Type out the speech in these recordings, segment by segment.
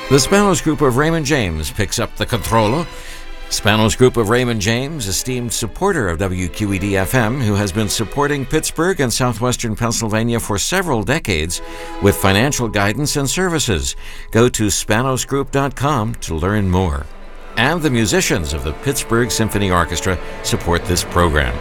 The Spanos Group of Raymond James picks up the controllo. Spanos Group of Raymond James, esteemed supporter of WQED-FM, who has been supporting Pittsburgh and southwestern Pennsylvania for several decades with financial guidance and services. Go to spanosgroup.com to learn more. And the musicians of the Pittsburgh Symphony Orchestra support this program.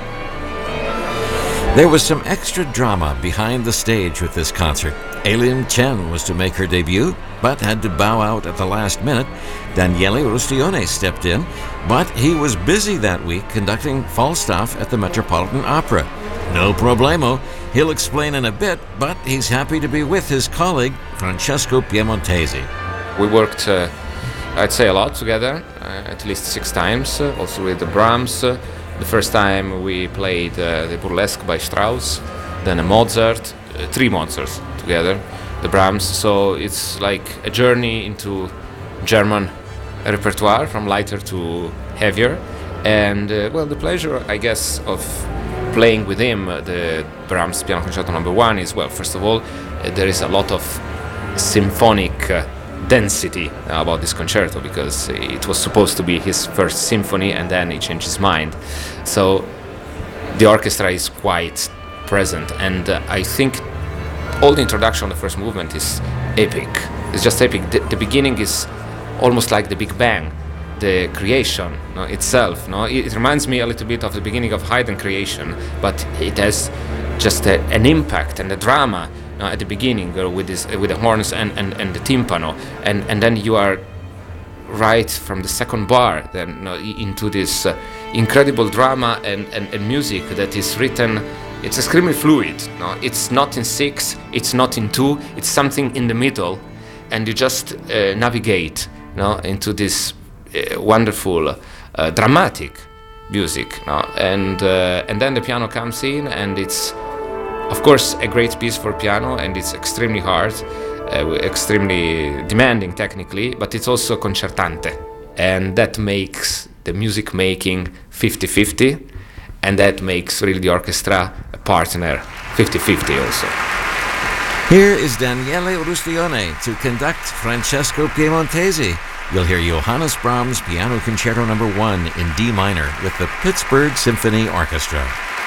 There was some extra drama behind the stage with this concert. Aileen Chen was to make her debut, but had to bow out at the last minute. Daniele Rustione stepped in, but he was busy that week conducting Falstaff at the Metropolitan Opera. No problemo. He'll explain in a bit, but he's happy to be with his colleague, Francesco Piemontesi. We worked, I'd say, a lot together, at least 6 times, also with the Brahms. The first time we played the Burlesque by Strauss, then a Mozart, 3 Mozarts together, the Brahms. So it's like a journey into German repertoire, from lighter to heavier. And well, the pleasure, I guess, of playing with him the Brahms Piano Concerto No. 1 is, well, first of all, there is a lot of symphonic density about this concerto, because it was supposed to be his first symphony and then he changed his mind. So the orchestra is quite present, and I think all the introduction of the first movement is epic. It's just epic. The beginning is almost like the Big Bang, the creation itself. It reminds me a little bit of the beginning of Haydn creation, but it has just an impact and a drama at the beginning with the horns and the timpano, and then you are right from the second bar then into this incredible drama and music that is written. It's extremely fluid. It's not in 6, it's not in 2, it's something in the middle, and you just navigate into this wonderful dramatic music. And then the piano comes in, and it's, of course, a great piece for piano, and it's extremely hard, extremely demanding technically, but it's also concertante, and that makes the music making 50-50, and that makes really the orchestra a partner 50-50 also. Here is Daniele Rustione to conduct Francesco Piemontesi. You'll hear Johannes Brahms Piano Concerto No. 1 in D minor with the Pittsburgh Symphony Orchestra.